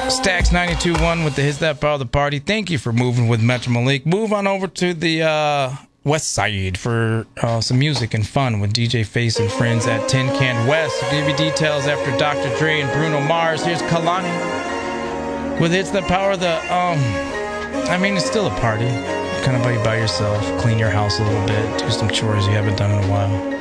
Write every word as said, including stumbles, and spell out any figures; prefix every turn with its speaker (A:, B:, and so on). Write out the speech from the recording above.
A: Stax ninety-two point one with the Hits That Power the Party. Thank you for moving with Metro Malik. Move on over to the uh, west side for uh, some music and fun with D J Face and friends at Tin Can West. I'll give you details after Doctor Dre and Bruno Mars. Here's Kalani with Hits That Power the... Um, I mean, it's still a party. Kind of by, by yourself. Clean your house a little bit. Do some chores you haven't done in a while.